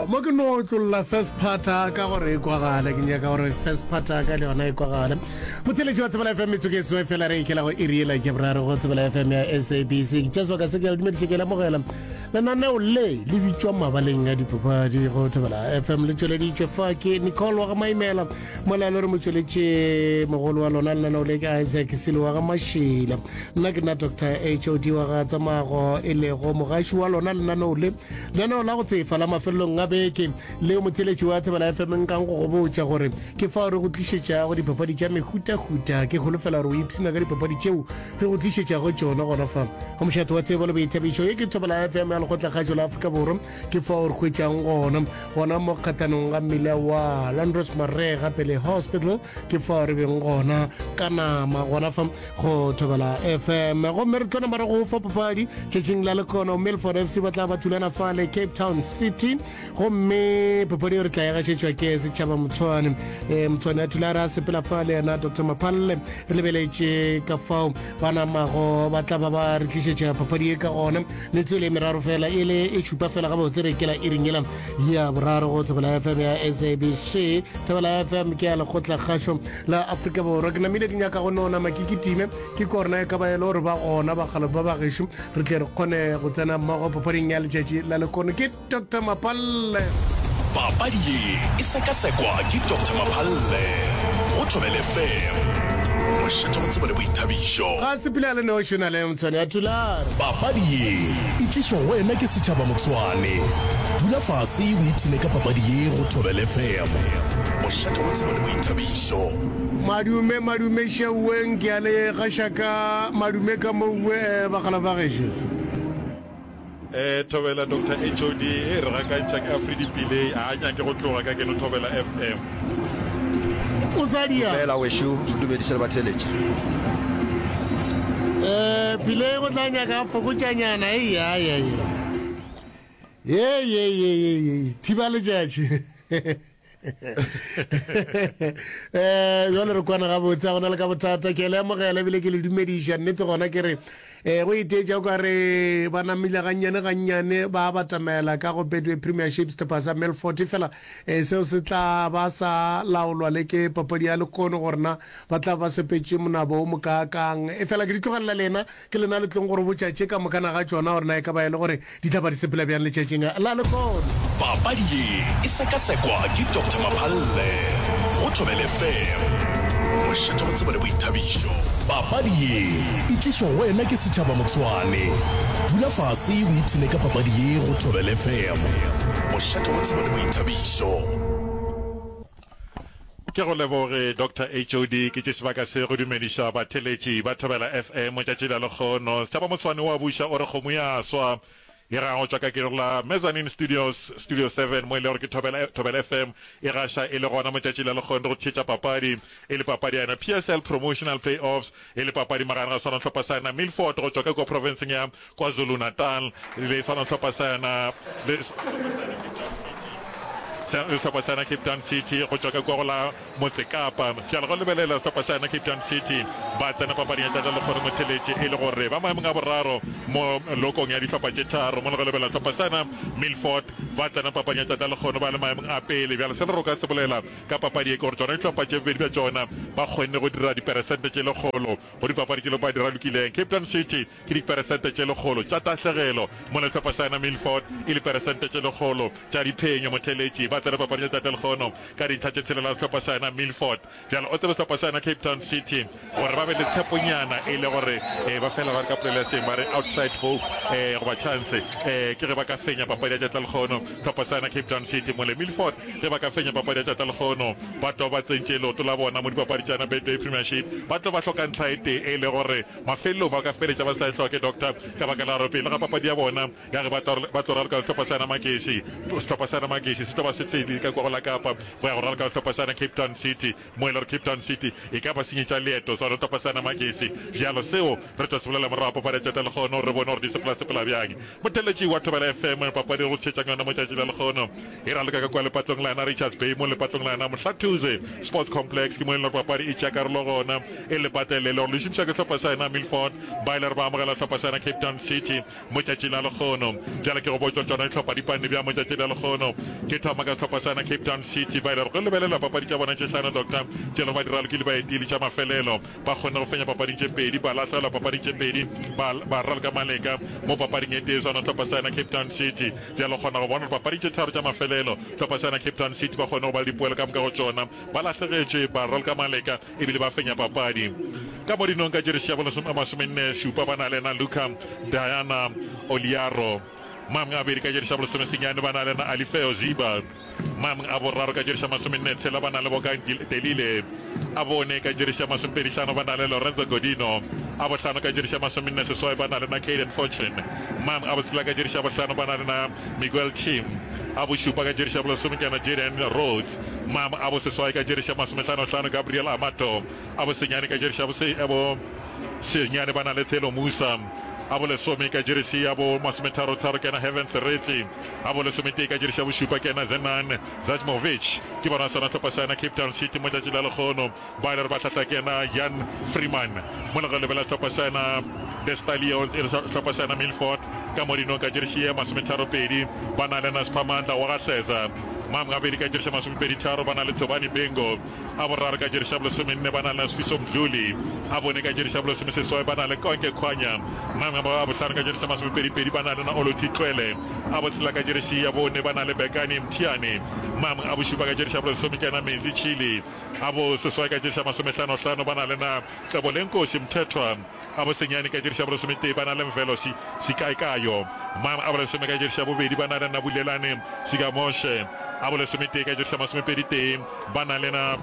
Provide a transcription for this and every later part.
mo ke no tlolla first parta ka gore e kwagala ke nyaka gore first parta ka le yona e kwagala motheletši wa tsebela FM metso ke so fela re ikela go iriela ke braro go tsebela FM ya SABC ke tswa ka se ke le dumedišekela mogela lenaneo le le bitswa mabaleng a dipapadi go tsebela FM le tšweleditšwe fa ke Nicole wa ga maimela molalo re motšweletše mogolo wa lona lenaneo le ke Isaac Silo wa ga mašila nna ke na Dr. HOD wa ga tsamago e le go mogaši wa lona lenaneo le la go tsefa la mafelong a beke le motheletši wa tsebela FM nkang go botša gore ke fa re go tlišetša go dipapadi tša mehutahuta ke holofela re o ipsina ka dipapadi tšeo re go tlišetša go tšona gona fa go mošato wa tsebo le boithabišo ye ke tsebela FM ya lekgotla la Afrika Borwa ke fa o re hwetšang gona mo kgathanong ga mmele wa Landros Marega pele hospital ke fa re beng gona ka nama gona fa go thobela FM go mme re tlona mara go fa papadi tšetšeng la lekono Milford FC ba tla ba thulana fa le Cape Town City go mme papadi re tla ya gašetšwa ke setšhaba Motshwane Motshwane a thula ra sepela fa le yena Dr. Mapalle re lebeletše ka fao bana mago ba tla ba re tlišetša papadi e ka gona le tsele meraro fela e le e šupa fela ga botse re kela e ringela ya boraro go tsebela FM ya SABC tsebela FM ke ya lekgotla kgašo la Afrika Borwa ke namile ke nyaka go nona makikitime ke korna e ka ba ele gore ba gona ba galo ba ba gešo re tle re kgone go tsena mmago papading ya letšatši la lekono ke Dr. Mapalle papadi ye e sekasekwa ke Dr. Mapalle go Thobela FM mošate go tseba le boithabišo ga sepela le national Motshwane a thulare papadi ye e tlišwa wena ke setšhaba Motshwane dula fase o ipsene ka papadi ye go Thobela FM mošate go tseba le boithabišo madume šeueng ke a le gašaka madume ka moue bagala ba gešo Thobela Dr. HOD re rakantša ke Afridi Pile a nyake go tloga ka keno Thobela FM o sa dia fela wešo dumediša le batheletši Pile go tla nyaka fokotšanyana ye thiba letšatši jalo re kwana ga botsa gona le ka bothata ke le amogela ebile ke le dumediša nnete gona ke re go iteetša o ka re ba namile gannyane ba batamela ka go Betway Premiership stepa sa Milford fela seo se tla ba sa laolwa le ke papadi ya lekono gorena ba tla ba sepetše monabo o mokaakang e fela ke di tlogelela lena ke lena le tlong gore botšatše ka mokana ga tšona gorena e ka ba e le gore di tla ba di sepela bjang letšatšeng la lekono papadi ye e sekasekwa ke Dr. Mapalle go Thobela FM mošate go tseba le boithabišo papadi ye e tlišwa wena ke setšhaba Motshwane dula fase o ipsene ka papadi ye go Thobela FM mošate go tseba le boithabišo ke go leboge Dr. HOD ke tše sebaka se go dumediša batheletši ba Thobela FM motšatši la lekgono setšhaba Motshwane wa buša o re kgomo ya swa e ra go tswa ka ke la Mezzanine Studios Studio 7 mo ile gore ke Thobela FM e gaša e le gona motšatši la lekgono go tšhetša papadi e le papadi yana PSL Promotional Playoffs e le papadi magane ga swana tlhopha sana Milford go tswa ka ko provinceng ya KwaZulu Natal le swana tlhopha sana setlhopha sana Cape Town City go tswa ka kwa go la Motse Kapa ke a le go lebelela setlhopha sana Cape Town City ba tsena papadi ya tata le gore motheletši e le gore ba maemong a boraro mo lokong ya ditlhopha tše tharo mo le go lebelela setlhopha sana Milford ba tsena papadi ya tata le kgono ba le maemong a pele bjale se re ro ka se bolela ka papadi e ke gore tsona ditlhopha tše bobedi bja tsona ba kgonne go dira diperesente tše lekgolo go dipapadi tše le ba dira lokileng Cape Town City ke diperesente tše lekgolo tša tahlegelo mo le setlhopha sana Milford e le peresente tše lekgolo tša diphenyo motheletši ba tsena papadi ya tata le kgono ka dintlha tše tshelela setlhopha sana Milford bjale o tsebe setlhopha sana Cape Town City gore ba be le tsheponyana e le gore ba fela ba re ka poleleseng ba re outside hope go ba chance ke ge ba ka fenya papadi ya tata le kgono setlhopha sana Cape Town City mo le Milford ge ba ka fenya papadi ya tata le kgono ba tlo ba tsentše leoto la bona mo dipapadi tšana Betway Premiership ba tlo ba hloka ntlha e tee e le gore mafelelong ba ka feletša ba sa e hloke doctor ka baka la gore pele ga papadi ya bona ya ge ba tlo raloka setlhopha sana Makeši se tlo ba setsedi ka kwa go la Kapa go ya go raloka setlhopha sana Cape Town City mo e le gore Cape Town City e ka ba senyetša leeto sa setlhopha tlhopha sana Magesi jalo seo re tla sebolela morapo pa letšatši le kgono re bone gore di sepela bjang motheletši wa Thobela FM papadi go tšhetšang yona mo tšatši le kgono e ra leka ka kwa lepatlong la yena Richards Bay mo lepatlong la yena Mohlathuze Sports Complex ke mo e leng papadi e tša karolo gona e lepatelele gore le šomiša ke tlhopha sa yena Milford ba ile re ba amogela tlhopha sa yena Cape Town City mo tšatši la lekgono jala ke go botsa tsona tlhopha dipane bja mo tšatši la lekgono ke thoma ka tlhopha sa yena Cape Town City ba ile re go lebelela papadi tša bona tše hlano doctor tšelo ba diralo ke le baetili tša mafelelo ba kgone go fenya papading tše pedi ba latlhela papading tše pedi ba rala ka maleka mo papading e tee sona tlhopha sa yena Cape Town City jalo kgona go bona papading tše tharo tša mafelelo tlhopha sa yena Cape Town City ba kgone go ba le dipoelo ka moka go tšona ba latlhegetše ba rala ka maleka ebile ba fenya papadi ka mo dinong ka jeresi ya bona masomenne šupa ba na lena Luka Diana Oliaro mam nga bedi ka jeresi ya bona senyane ba na lena Alifeo Ziba mam a boraro ka jeresi ya masomenne tshela ba na le boka telile a bone ka jeresi ya masompedi hlano ba na le Lorenzo Godino a bohlano ka jeresi ya masomenne seswai ba na lena Caden Fortune mam a botsela ka jeresi ya bohlano ba na lena Miguel Team a bošupa ka jeresi ya bolesome ke Nigerian Rhodes mam a bo seswai ka jeresi ya masomehlano Gabriel Amato a bo senyane ka jeresi ya bo senyane ba na le Thelo Musa a bo lesome ka jeresi ya bo masometharo ke na Heaven Sereti a bo lesome tee ka jeresi ya bošupa ke na Zenan Zajmovic ke bona sona tlhopha sa yena Cape Town City mo tšatši la lekgono ba ile re ba tlhatla ke na Jan Freeman mo le go lebela tlhopha sa yena The Stallions e tlhopha sa yena Milford ka mo dinong ka jeresi ya masometharo pedi ba na le na Spamanda wa gahleza mam nga bedi ka jeresi ya masomepedi tharo ba na le Thobani Bengo a boraro ka jeresi ya bolesomenne ba na le Sfiso Mdluli a bone ka jeresi ya bolesome seswai ba na le Konke Khwanya mam nga ba bohlano ka jeresi ya masomepedi ba na le na Oloti Tlwele a botsela ka jeresi ya bone ba na le Bekani Mtiane mam a bošupa ka jeresi ya bolesome ke na Menzi Chili a bo seswai ka jeresi ya masomehlano ba na le na Tebolenkosi Mthethwa a bo senyane ka jeresi ya bolesome tee ba na le Mvelo Sikaikayo mam a bolesome ka jeresi ya bobedi ba na le na Bulelane Sikamoshe a bo lesome tee ka jeresi ya masomepedi tee ba na le na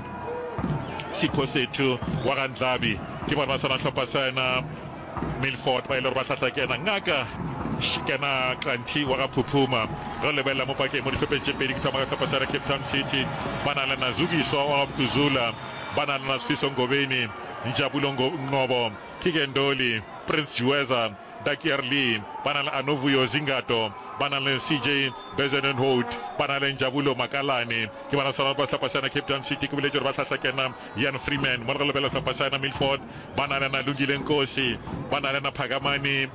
Sipho Sethu wa ga Ndlabi ke bona ba sona tlhopha sa yena Milford ba ile re ba tlhatla ke ena ngaka ke na Kanti wa ga Phuphuma re lebelela mo pakeng mo ditlhopheng tše pedi ke thoma ka tlhopha sa yena Cape Town City ba na le na Zugiswa wa Mtuzula ba na le na Sfiso Ngobeni Njabulo Ngobo Kigendoli Prince Jueza Dakier Lee ba na le Anovuyo Zingato ba na le CJ Bezenenhout ba na le Njabulo Makalane ke ba na sona ba tlhopha sa yena Cape Town City ke boletse gore ba tlhahla kena Ian Freeman mo re go lebela tlhopha sa yena Milford ba na le na Lungile Nkosi ba na le na Phakamani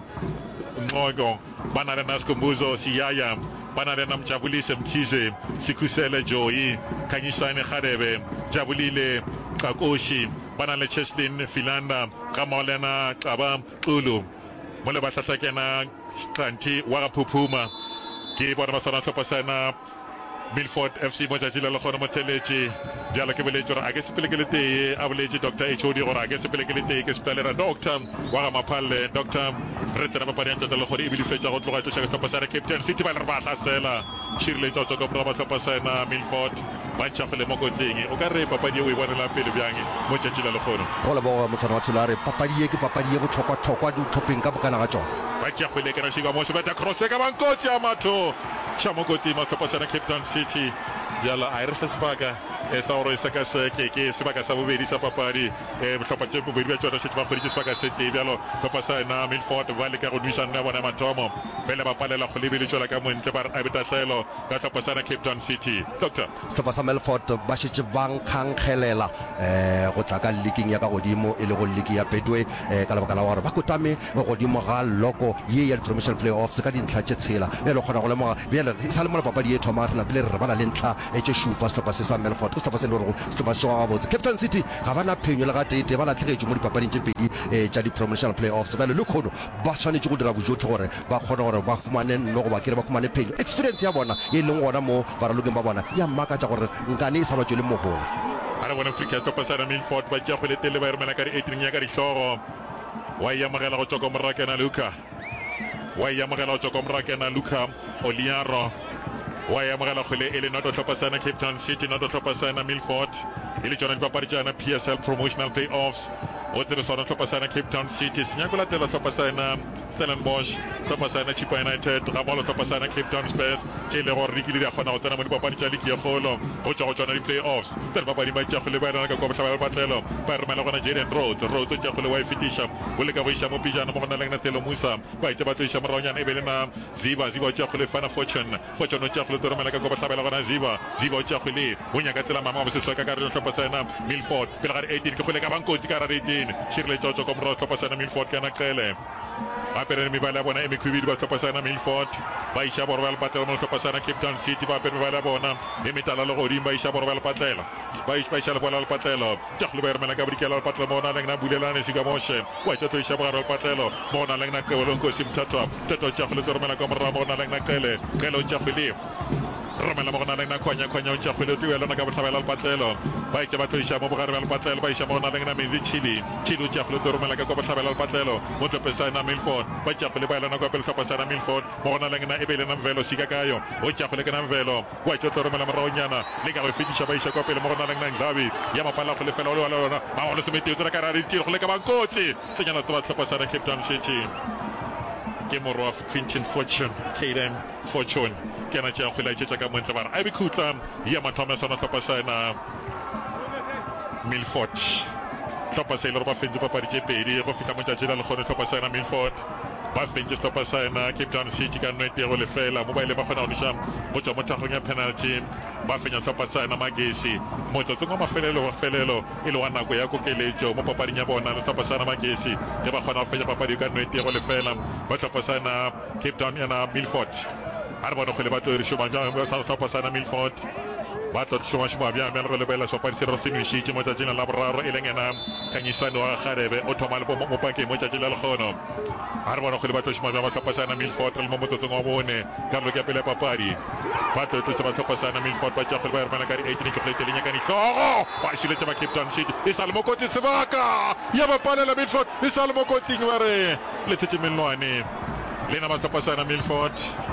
Nqoko ba na le na Skhumbuzo Siyaya ba na le na Mjabulise Mkhize Sikhusele Joyi Khanyisane Kgadebe Jabulile Kakoshi ba na le Cheslin Filanda ka molena Xaba Xulu mo le ba tlhahla kena Kanti wa ga Phuphuma ke bona ba sona tlhopha sa yena Milford FC mo tšatši le lekgono motheletše bjalo ke boletse gore a ke sepele ke le tee a boletse Dr. HOD gore a ke sepele ke le tee ke sepelera doctor wa ga Maphalle doctor re tsena papading ya tšatši lekgono ebile fetša go tloga tloša ke tlhopha sa yena Cape Town City ba le re ba tlasela šireletša go tswa ka ba tlhopha sa yena Milford ba ntšhagole mo kotseng o ka re papadi e o e bonelang pele bjang mo tšatši le lekgono go leboga motshwana wa thulare papadi e ke papadi e botlhokwa-tlhokwa ditlhopheng ka bokana ga tsona ba tšhagole ke rašiba mo sebeta cross ka bankotsi a matho tša mo kotsing ma tlhopha sa yena Cape Town City bjala a e re fe sebaka sa gore sekaseke ke sebaka sa bobedi sa papadi bohlopha tše bobedi bja tšona šetse ba kgoditše sebaka se tee bjalo tlhopha sa yena Milford ba leka go duišana ya bona mathomo fele ba palela go lebele tšwela ka montle ba re a betatlelo ka tlhopha sa yena Cape Town City doctor tlhopha sa Milford ba šetse ba nkgankgelela go tla ka leaking ya ka godimo e le go leaki ya Betway ka lebaka la gore ba kotame godimo ga loko ye ya promotional playoffs ka dintlha tše tshela e le kgona go lemoga bjale sa le mola papadi e thoma rena pele re bana le ntlha tše šupa setlhopha se sa Milford ke setlhopha se le gore setlhopha se wa gabotse Cape Town City ga ba na phenyo le ga tete ba latlhegetše mo dipapading tše pedi tša di-promotional playoffs bjale le kgono ba tshwanetse go dira bojotlhe gore ba kgone gore ba fumane nnogo ba kere ba fumane phenyo experience ya bona e leng gona mo baralokeng ba bona ya mmakatša gore nkane e sa ba tswele mogolo a re bona Afrika tlhopha sa yena Milford ba tšea kgweletele ba e romela ka di-18 ya ka dihlogo wa iamogela go tswa ko morakena Luka wa iamogela go tswa ko morakena Luka Oliaro wa iamogela kgwele e le noto tlhopha sa yena Cape Town City noto tlhopha sa yena Milford e le tsona dipapadi tša yena PSL promotional playoffs o tsere sona tlhopha sa yena Cape Town City senyako latela tlhopha sa yena Stellenbosch tlhopha sana Chipa United gamolo tlhopha sana Cape Town Spurs tše le gore re kile di kgona go tsena mo dipapadi tša ligi ya kgolo go tšwa go tšwana di-playoffs tse dipapadi ba tša kgole ba rena ka kwa botlhaba le batlelo ba re romela gona Jaden Rhodes tša kgole wa e fetiša o leka go iša mo pijana mo go na leng na Telo Musa ba itse ba tlo iša moraonyana e be le na Ziba o tša kgole fana Fortune o tša kgole to romela ka kwa botlhabela gona Ziba o tša kgole o nyaka tsela mama mo seswa ka ka re tlhopha sana Milford pele ga 18 ke kgole ka bankotsi ka ra 18 Shirley Tsotso ko moro tlhopha sana Milford kana qele ba pere mebala ya bona e mekhwibidi ba tlhopha sana Milford ba iša Royal Patlelo mo tlhopha sana Cape Town City ba pere mebala ya bona e metala le godimo ba iša Royal Patlelo ba iša le Royal Patlelo tša go le ba remela ka bodikela le Patlelo mo na leng na bulelane se ka moshe wa tša to iša Royal Patlelo mo na leng na Qebelonko Simthatha tša tša go le remela ka morra mo na leng na qele o tša go le romela mo gona leng na khwanya o tša go le tuelo na ka botlhabela le Patlelo ba itse ba tlo iša mo bogare ba le Patlelo ba iša mo na leng na Menzi Chili o tša go le romela ka kwa botlhabela le Patlelo mo tlhophe sana Milford ba tša go le ba elana kwa pele tlhopha sana Milford mo gona leng na e be le na Mvelo sika kayo o tša go le ke na Mvelo wa tša tlo romela moraonyana le ka go fetiša ba iša kwa pele mo gona leng na Ndlabi ya mapala go le fela o le wa lona ba go le semeteo tsena ka ra re tiro go le ka bankotsi tsenyana tlo ba tlhopha sana Cape Town City ke morwa of Quinton Fortune Caden Fortune ke na tša go le tša ka montle ba re a be khutla ya mathoma sana tlhopha sana Milford tlhopha se ile ba fentse papadi tše pedi go fihla motšatši la lekgone tlhopha sana Milford ba fentse tlhopha sana Cape Town City ka nnete go lefela mo ba ile ba kgona go niša go tšwa mo thagong ya penalty ba fenya tlhopha sana Magesi motsotsong wa mafelelo e le wa nako ya kokeletšo mo papading ya bona le tlhopha sana Magesi ge ba kgona go fenya papadi ka nnete go lefela ba tlhopha sana Cape Town yana Milford a re bona kgwele ba tlo re šoma sa tlhopha sana Milford ba tlo šoma bjang le go lebela sepapadi se re se nošitše mo tšatšing la boraro e leng ena kanyisano wa Kgarebe o thoma le mo pakeng mo tšatšing la lekgono a re bona kgwele ba tlo šoma bjang ba tlhopha sana Milford re le mo motsotsong wa bone karolo ke ya pele ya papadi ba tlo tlotse ba tlhopha sana Milford ba tša kgwele ba e romela ka di-18 ke kgole telenya ka dihlogo ba šiletše ba Cape Town City e sa le mo kotsi sebaka ya bapalela Milford e sa le mo kotsing ba re le thetše melwane le na ba tlhopha sana Milford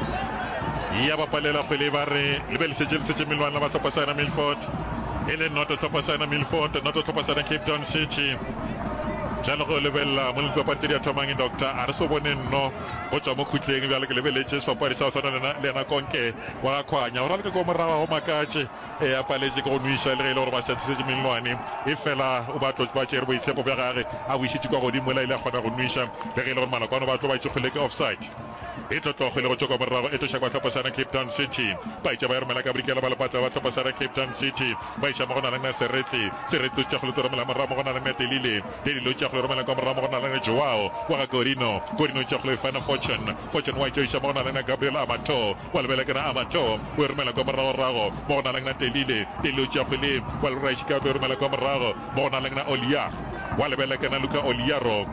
ya bapalela kgwele ba re le be le setše melwana ba tlhopha sana Milford e le noto tlhopha sana Milford noto tlhopha sana Cape Town City jalo go lebelela mo dipapadi di a thomang doctor a re se bone nno go tswa mo khutleng bjale ke lebeletše sepapadi sa go tshwana le ena konke wa kgwanya go ra le ka ko moraga go makatše a paletše ke go noiša le ge e le gore ba šatišetše melwane e fela o batlo ba tšere boitshepo bja gage a boišitše kwa godimo la ile a kgona go noiša le ge e le gore malakwane ba tlo ba itse kgole ke offside e tlotlogile go tšwa morago e tloša ba tlhopha sana Cape Town City ba itša ba e romela ka bodikela ba lepatla ba tlhopha sana Cape Town City ba iša mo go na leng na Seretse o tša go le romela morago mo go na leng na Telile o tša go le romela kwa morago mo go na leng na Joao wa ga Corino o tša go le fana Fortune wa itša iša mo go na leng na Gabriel Amato wa lebele ke na Amato o e romela kwa morago mo go na leng na Telile o tša go le wa le raishika o e romela kwa morago mo go na leng na Olia wa lebele ke na Luka Oliaro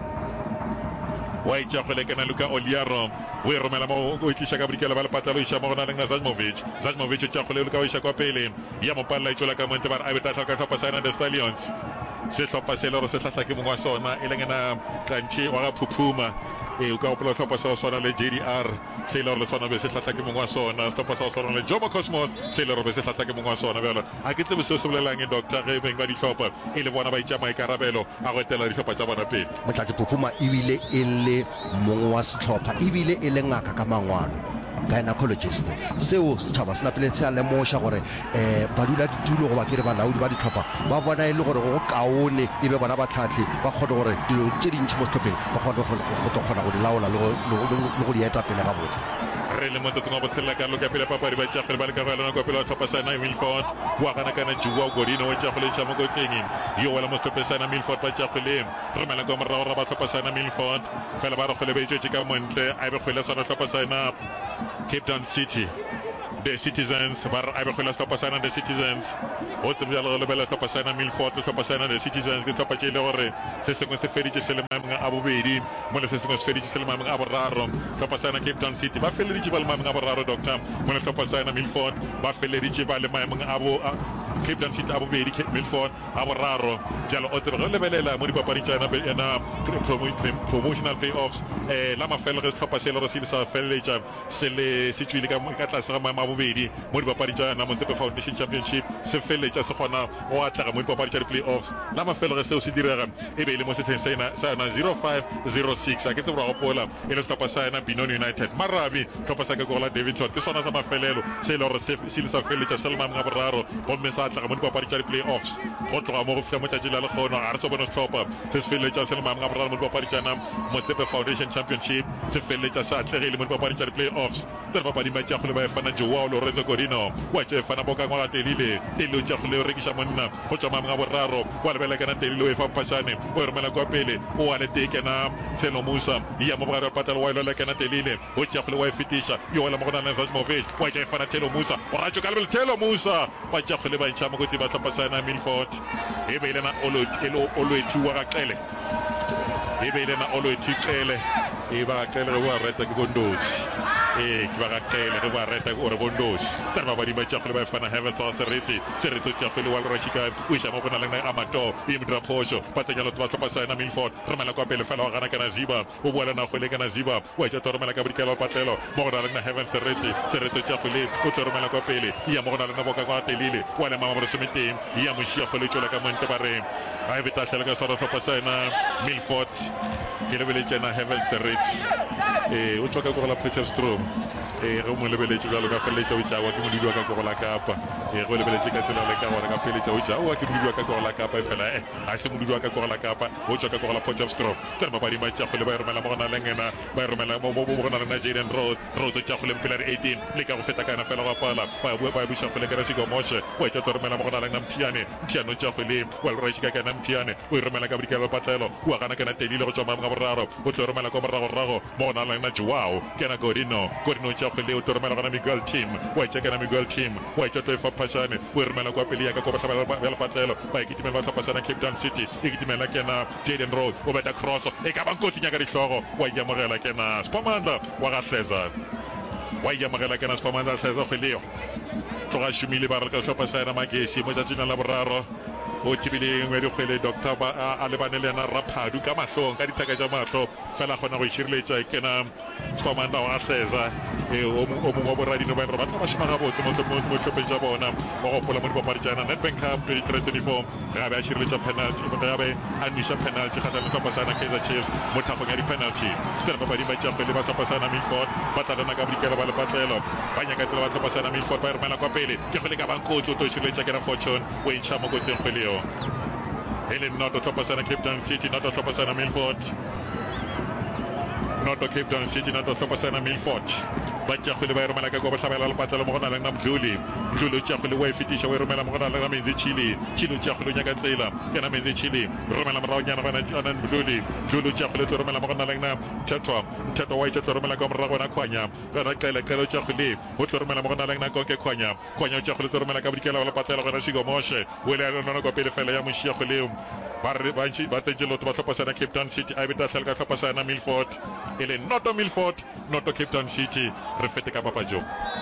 wa itša go le ke na Luka Oliaro o e romela mo o tliša ka bodikela ba lepatla lo iša mo go na leng na Zajmovic o tša go le ka o iša kwa pele ya mopalla e tšola ka monte ba re a betatla ka tlhopha sana The Stallions sehlopha se le gore se tlhatla ke mongwe wa sona e leng ena kantšhe wa ga Phuphuma o ka gopola tlhopha sa go swana le JDR se e le gore le sona be se tlhatla ke mongwe wa sona sehlopha sa go swana le Jomo Cosmos se e le gore be se tlhatla ke mongwe wa sona bjalo a ke tsebe seo se bolelang doctor ge beng ba ditlhopha e le bona ba itša maikarabelo a go etela ditlhopha tša bona pele motlatse Phuphuma ebile e le mongwe wa setlhopha ebile e le ngaka ka mangwalo gynecologist seo setšhaba se napele se a lemoša gore badula ditulo goba ke re balaodi ba ditlhopha ba bona e le gore go kaone e be bona batlhatlhi ba kgone gore dilo tše dintšhi mo setlhopheng ba kgone go kgona go di laola le go di eta pele gabotse re le motsotsong wa botshelela karolo ka pele papadi ba tšagole ba le ka go elana kwa pele wa tlhopha sana Milford wa gana kana Jua Godino o tšagole tša mo kotseng yo wela mo setlhophe sana Milford ba tšagole romela ka morago ra ba tlhopha sana Milford fela ba re kgole ba itšwetše ka montle a be kgwele sana tlhopha sana Cape Town City The Citizens ba re a be kgwele tlhopha sana The Citizens o tsebe bjalo go lebela tlhopha sana Milford le tlhopha sana The Citizens ke tlhopha tše e le gore se sengwe se feditše se le maemong a bobedi mo le se sengwe se feditše se le maemong a boraro tlhopha sana Cape Town City ba feleditše ba le maemong a boraro doctor mo le tlhopha sana Milford ba feleditše ba le maemong Cape Town City a bobedi Milford a boraro jalo o tsebe go lebelela mo dipapadi tsa ena promotional playoffs la mafelo re tlhopha se le re se sa feleletsa se le se tswile ka tlase ga maemo a bobedi mo dipapadi tsa ena Motsepe Foundation Championship se feleletsa se gona o atla mo dipapadi tsa playoffs la mafelo re se o se direga e be le mo setsheng sa ena 0506 a ke se bra go pola e le tlhopha sa ena Benoni United Marabi tlhopha sa ka go la Davidson ke sona sa mafelelo se le re se le sa feleletsa se le mamga boraro go mme sa atla mo dipapadi tsa playoffs go tloga mo go fihla mo tsa le kgono a re se bona tlhopha se se feleletsa se le mamga boraro mo dipapadi tsa ena Motsepe Foundation Championship se feleletsa sa atlegile mo dipapadi tsa playoffs tse ba ba di matša go le ba fana Joao Lorenzo Godino wa tse fana boka ngwa telile telo tša go le rekisa monna go tswa mamga boraro wa lebela kana telile o fa phasane o romela kwa pele o wa le teke na Thelo Musa ya mo boraro patalo wa ile kana telile o tša go le wa fitisha yo la mo gona na Zamovic wa tše fana Thelo Musa o ra tšo ka lebel Thelo Musa wa tša go le ba ntšha mo go tse ba tlhopasana Milford e be ile na olwethu wa ga qele e be ile na olwethu qele e ba qele wa reta ke bondosi ke ba ga qele re ba reta gore bondosi tsa ba di ba tša go le ba fana Heaven tsa seriti tša go le wa rashika o isha mo bona le na amato e mdra phosho patsanya lo twa tlhopasana Milford romela kwa pele fela wa gana kana Ziba o boela na go le kana Ziba wa tša toromela ka brikela patlelo mo gona le na Heaven seriti tša go le o toromela kwa pele ya mo gona le na boka kwa telile wa le mama mo semeting ya mo shia go le tšola ka monte ba re a e beta tlela ka sora tlhopasana Milford ke lebeletse na Heaven seriti o tloka go la Potchefstroom go mo lebeletse jalo ka feletsa o tsawa ke mo didwa ka go la Kapa go lebeletse ka tsela le ka gore ka feletsa o tsawa ke mo didwa ka go la Kapa fela a se mo didwa ka go la Kapa o tloka go la Potchefstroom tse ba di matša go le ba romela mo gona lengena ba romela mo gona le Nigerian road tša go le mpela 18 le ka go feta kana fela ga pala ba busha go le ka se go moshe o tša romela mo gona le Mthiane tša go le wa re shika kana Mthiane o romela ka brikela patlelo wa gana kana telile go tswa mamga boraro o tlo romela ko morago mo gona le na Joao kana Godino tša go le o tlo romela gana Miguel team wa tša kana Miguel team wa tša to fa phashane o romela kwa pele ya ka go batla ba patlelo ba ikitimela ba tlhopasana Cape Town City ikitimela kena Jaden Road o beta cross e ka bankotsi nya ka dihlogo wa yamogela kena Spamanda wa ga Hleza wa yamogela kena Spamanda Hleza go leo tloga shumile ba re ka tlhopasana Magesi mo tšatšing la boraro o tibile ngwe di khwele doctor ba a lebane le na Raphadu ka mahlong ka dithaka tša mahlo fela gona go šireletša kena Spamanda wa Hleza o mongwe wa boradi no ba re ba tla ba shima ga botse mo hlopeng tša bona ba gopola mo dipapadi tša Nedbank Cup 23-24 ga be a šireletša penalty ga be a nwiša penalty kgatlhanong le tlhopasana Kaizer Chiefs mo thapong ya di-penalty tsela papadi ba tšago le ba tlhopasana Milford ba tlalana ka bodikela ba lepatlelo ba nyaka tsela ba tlhopasana Milford ba e romela kwa pele ke go le ka bankotsi o to šireletša kena Fortune o e ntšha mo kotseng kgweleo e le noto tlhopasana Cape Town City noto tlhopasana Milford noto Cape Town City noto tlhopasana Milford ba tša go le ba e romela ka go ba tlhabela lepatlelo mo gona le na Mdluli o tša go le wa e fetiša wa e romela mo gona le na Menzi Chile o tša go le nyaka tsela kena Menzi Chile romela moraonyana bana Mdluli o tša go le tlo romela mo gona le na Mthetwa wa itša tlo romela ka morago na Khwanya gona qele o tša go le o tlo romela mo gona le na Konke Khwanya o tša go le tlo romela ka bodikela ba lepatlelo gona Sigo Moshe o le a nona kwa pele fela ya mošia go leo ba tsentše loto ba tlhopasana Cape Town City a beta tlhale ka tlhopasana Milford e le noto Milford noto Cape Town City re fete ka papajo